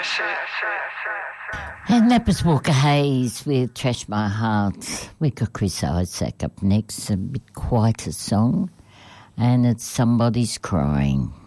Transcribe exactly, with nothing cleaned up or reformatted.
And that was Walker Hayes with Trash My Heart. We've got Chris Isaac up next, a bit quieter song, and it's Somebody's Crying.